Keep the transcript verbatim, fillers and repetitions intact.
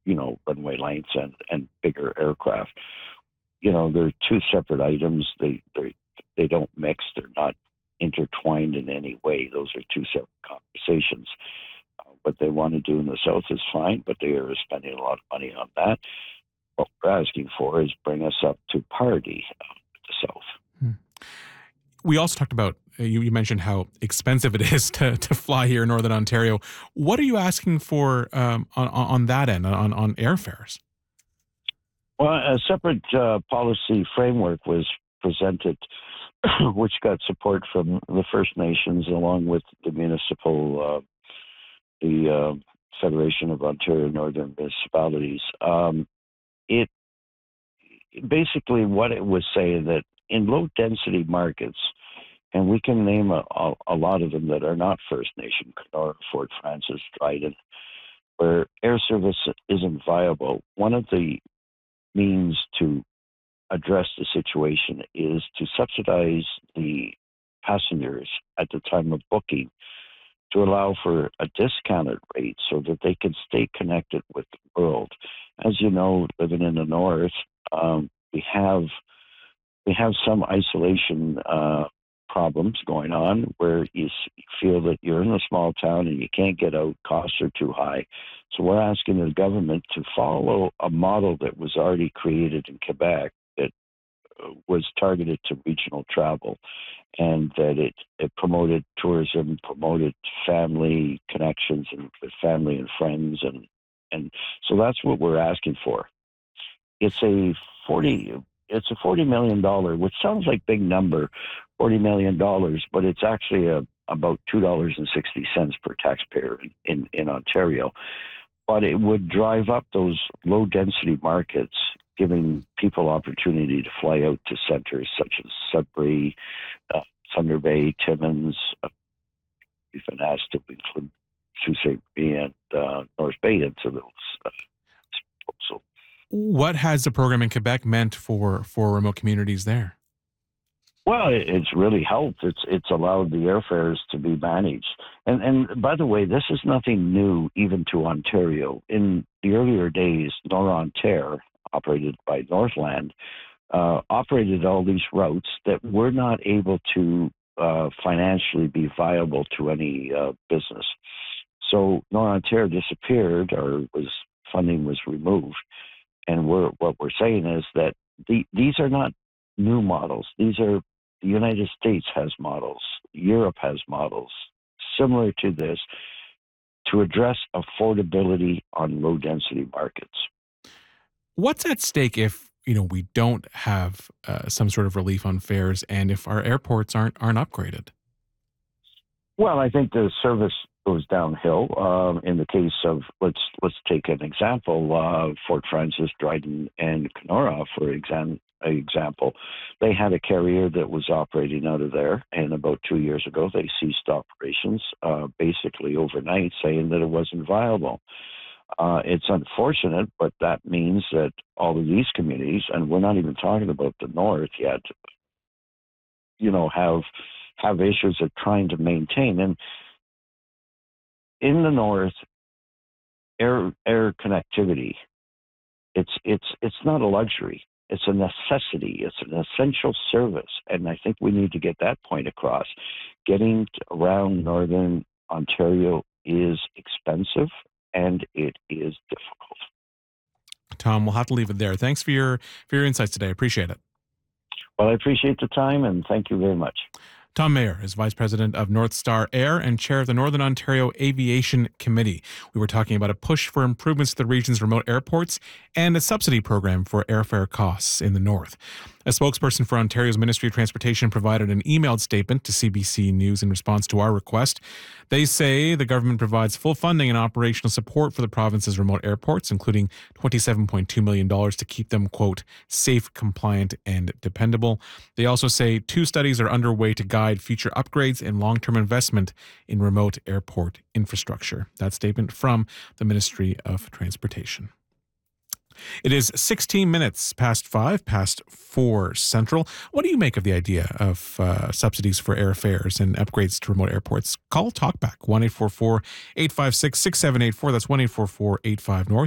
you know, runway lengths and, and bigger aircraft. You know, they're two separate items. They they they don't mix. They're not intertwined in any way. Those are two separate conversations. Uh, what they want to do in the South is fine, but they are spending a lot of money on that. What we're asking for is bring us up to parity uh, with the South. Hmm. We also talked about, uh, you, you mentioned how expensive it is to, to fly here in Northern Ontario. What are you asking for um, on, on that end, on, on airfares? Well, a separate uh, policy framework was presented, which got support from the First Nations along with the municipal, uh, the uh, Federation of Ontario Northern Municipalities. Um, it basically what it was saying that in low density markets, and we can name a, a, a lot of them that are not First Nation, Kenora, Fort Frances, Dryden, where air service isn't viable. One of the means to address the situation is to subsidize the passengers at the time of booking to allow for a discounted rate so that they can stay connected with the world. As you know, living in the North, um, we have we have some isolation uh, problems going on where you feel that you're in a small town and you can't get out, costs are too high. So we're asking the government to follow a model that was already created in Quebec that was targeted to regional travel, and that it, it promoted tourism, promoted family connections and with family and friends. And, and so that's what we're asking for. It's a forty, it's a forty million dollars, which sounds like big number, forty million dollars, but it's actually a, about two dollars and sixty cents per taxpayer in, in, in Ontario. But it would drive up those low density markets, giving people opportunity to fly out to centers such as Sudbury, uh, Thunder Bay, Timmins. Uh, we've been asked to include Sault Ste. Marie and uh, North Bay into those uh, proposals. What has the program in Quebec meant for, for remote communities there? Well, it's really helped. It's it's allowed the airfares to be managed. And and by the way, this is nothing new even to Ontario. In the earlier days, Nor-Ontaire, operated by Northland, uh, operated all these routes that were not able to uh, financially be viable to any uh, business. So Nor-Ontaire disappeared, or was funding was removed. And we're, what we're saying is that the, these are not new models. These are, the United States has models. Europe has models similar to this to address affordability on low density markets. What's at stake if, you know, we don't have uh, some sort of relief on fares and if our airports aren't aren't upgraded? Well, I think the service goes downhill. Um, in the case of, let's let's take an example, uh, Fort Frances, Dryden, and Kenora, for exam- example. They had a carrier that was operating out of there, and about two years ago, they ceased operations, uh, basically overnight, saying that it wasn't viable. Uh, it's unfortunate, but that means that all of these communities, and we're not even talking about the North yet, you know, have have issues of trying to maintain. And in the North, air air connectivity, it's it's it's not a luxury. It's a necessity. It's an essential service, and I think we need to get that point across. Getting around Northern Ontario is expensive, and it is difficult. Tom, we'll have to leave it there. Thanks for your for your insights today. I appreciate it. Well, I appreciate the time, and thank you very much. Tom Mayer is Vice President of North Star Air and Chair of the Northern Ontario Aviation Committee. We were talking about a push for improvements to the region's remote airports and a subsidy program for airfare costs in the North. A spokesperson for Ontario's Ministry of Transportation provided an emailed statement to C B C News in response to our request. They say the government provides full funding and operational support for the province's remote airports, including twenty-seven point two million dollars to keep them, quote, safe, compliant, and dependable. They also say two studies are underway to guide future upgrades and long-term investment in remote airport infrastructure. That statement from the Ministry of Transportation. It is sixteen minutes past five, past four central. What do you make of the idea of uh, subsidies for airfares and upgrades to remote airports? Call Talkback, one eight four four, eight five six, six seven eight four. That's one eight four four, eight five North.